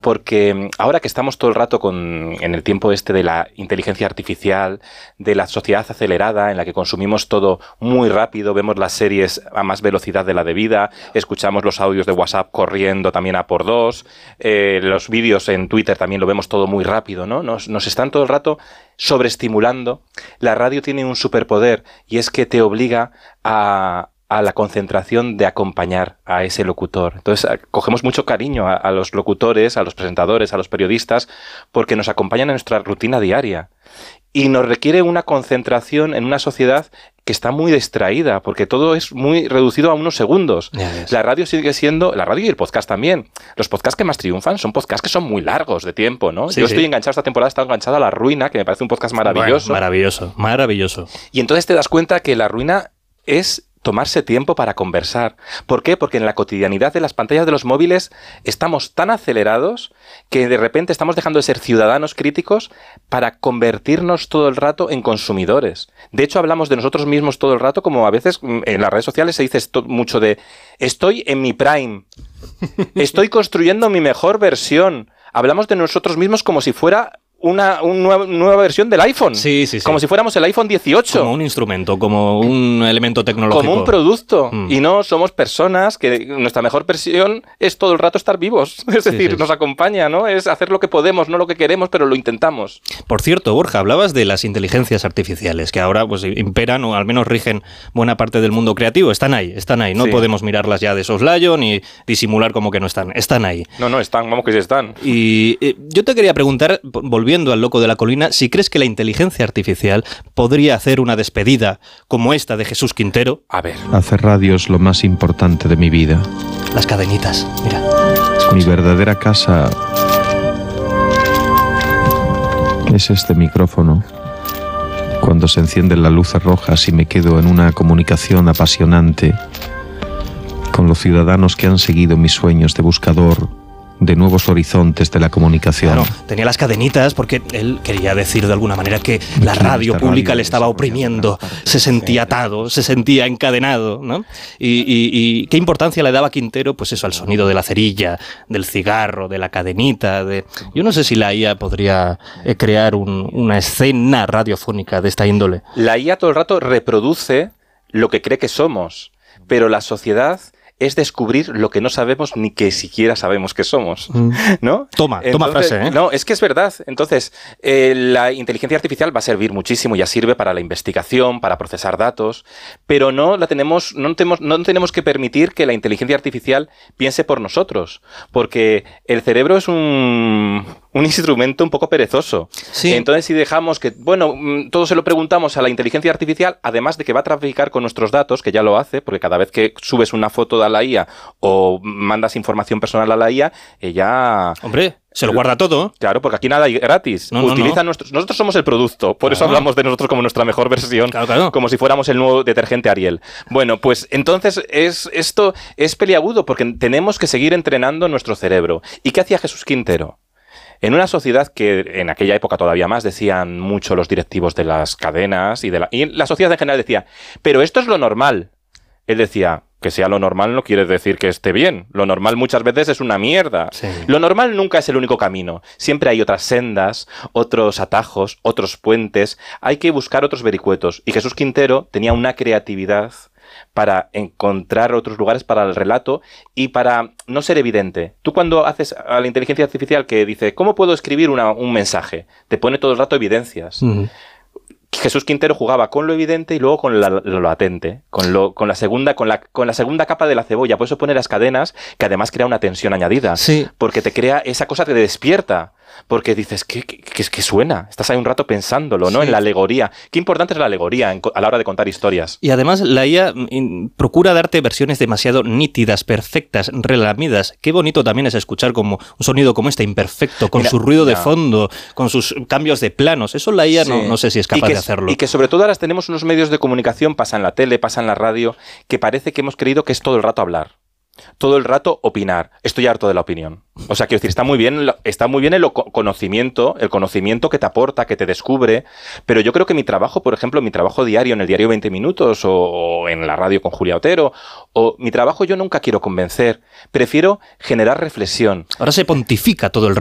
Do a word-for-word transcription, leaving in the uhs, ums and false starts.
porque ahora que estamos todo el rato con, en el tiempo este de la inteligencia artificial, de la sociedad acelerada en la que consumimos todo muy rápido, vemos las series a más velocidad de la debida, escuchamos los audios de WhatsApp corriendo también a por dos, eh, los vídeos en Twitter también lo vemos todo muy rápido, ¿no? Nos, nos están todo el rato sobreestimulando. La radio tiene un superpoder y es que te obliga a... a la concentración de acompañar a ese locutor. Entonces, cogemos mucho cariño a, a los locutores, a los presentadores, a los periodistas, porque nos acompañan en nuestra rutina diaria. Y nos requiere una concentración en una sociedad que está muy distraída, porque todo es muy reducido a unos segundos. La radio sigue siendo... La radio y el podcast también. Los podcasts que más triunfan son podcasts que son muy largos de tiempo, ¿no? Sí, Yo sí. estoy enganchado esta temporada, he estado enganchado a La Ruina, que me parece un podcast maravilloso. Bueno, maravilloso, maravilloso. Y entonces te das cuenta que La Ruina es... tomarse tiempo para conversar. ¿Por qué? Porque en la cotidianidad de las pantallas de los móviles estamos tan acelerados que de repente estamos dejando de ser ciudadanos críticos para convertirnos todo el rato en consumidores. De hecho, hablamos de nosotros mismos todo el rato, como a veces en las redes sociales se dice esto mucho de estoy en mi prime, estoy construyendo mi mejor versión. Hablamos de nosotros mismos como si fuera... Una, una nueva, nueva versión del iPhone. Sí, sí, sí. Como si fuéramos el iPhone dieciocho. Como un instrumento, como un elemento tecnológico. Como un producto. Mm. Y no somos personas que nuestra mejor versión es todo el rato estar vivos. Es decir, sí, sí. nos acompaña, ¿no? Es hacer lo que podemos, no lo que queremos, pero lo intentamos. Por cierto, Borja, hablabas de las inteligencias artificiales, que ahora pues imperan o al menos rigen buena parte del mundo creativo. Están ahí, están ahí. No Sí. podemos mirarlas ya de soslayo ni disimular como que no están. Están ahí. No, no, están, vamos que sí están. Y eh, yo te quería preguntar, volviendo al loco de la colina, si crees que la inteligencia artificial podría hacer una despedida como esta de Jesús Quintero. A ver. Hacer radio es lo más importante de mi vida. Las cadenitas, mira. Mi verdadera casa es este micrófono. Cuando se encienden las luces rojas y me quedo en una comunicación apasionante con los ciudadanos que han seguido mis sueños de buscador de nuevos horizontes de la comunicación. Claro, tenía las cadenitas porque él quería decir de alguna manera que Me la quiero radio esta pública radio le estaba oprimiendo, se sentía atado, se sentía encadenado, ¿no? Y, y, y qué importancia le daba Quintero, pues eso, al sonido de la cerilla, del cigarro, de la cadenita, de... Yo no sé si la I A podría eh, crear un, una escena radiofónica de esta índole. La I A todo el rato reproduce lo que cree que somos, pero la sociedad... es descubrir lo que no sabemos ni que siquiera sabemos que somos, ¿no? Toma, Entonces, toma frase, ¿eh? No, es que es verdad. Entonces, eh, la inteligencia artificial va a servir muchísimo, ya sirve para la investigación, para procesar datos, pero no la tenemos, no tenemos, no tenemos que permitir que la inteligencia artificial piense por nosotros, porque el cerebro es un, un instrumento un poco perezoso. Sí. Entonces, si dejamos que, bueno, todo se lo preguntamos a la inteligencia artificial, además de que va a traficar con nuestros datos, que ya lo hace, porque cada vez que subes una foto de la I A o mandas información personal a la I A, ella... Hombre, se lo guarda todo. Claro, porque aquí nada hay gratis. No, no, Utiliza no. Nuestros, nosotros somos el producto, por Claro. eso hablamos de nosotros como nuestra mejor versión, Claro, claro. como si fuéramos el nuevo detergente Ariel. Bueno, pues entonces es, esto es peliagudo porque tenemos que seguir entrenando nuestro cerebro. ¿Y qué hacía Jesús Quintero? En una sociedad que en aquella época todavía más decían mucho los directivos de las cadenas y, de la, y la sociedad en general decía, pero esto es lo normal. Él decía, que sea lo normal no quiere decir que esté bien. Lo normal muchas veces es una mierda. Sí. Lo normal nunca es el único camino. Siempre hay otras sendas, otros atajos, otros puentes. Hay que buscar otros vericuetos. Y Jesús Quintero tenía una creatividad para encontrar otros lugares para el relato y para no ser evidente. Tú cuando haces a la inteligencia artificial que dice, ¿cómo puedo escribir una, un mensaje? Te pone todo el rato evidencias. Uh-huh. Jesús Quintero jugaba con lo evidente y luego con la, lo latente, con, lo, con, la segunda, con, la, con la segunda capa de la cebolla. Por eso pone las cadenas, que además crea una tensión añadida. Sí. Porque te crea esa cosa que te despierta. Porque dices, ¿qué, qué, qué, qué suena? Estás ahí un rato pensándolo, ¿no? Sí. En la alegoría. Qué importante es la alegoría en, a la hora de contar historias. Y además la I A in, procura darte versiones demasiado nítidas, perfectas, relamidas. Qué bonito también es escuchar como un sonido como este, imperfecto, con Mira, su ruido de ya. fondo, con sus cambios de planos. Eso la I A Sí. no, no sé si es capaz y que, de hacerlo. Y que sobre todo ahora tenemos unos medios de comunicación, pasa en la tele, pasa en la radio, que parece que hemos creído que es todo el rato hablar. todo el rato opinar. Estoy harto de la opinión. O sea, quiero decir, está muy bien, está muy bien el conocimiento, el conocimiento que te aporta, que te descubre, pero yo creo que mi trabajo, por ejemplo, mi trabajo diario en el diario veinte minutos o, o en la radio con Julia Otero, o mi trabajo yo nunca quiero convencer, prefiero generar reflexión. Ahora se pontifica todo el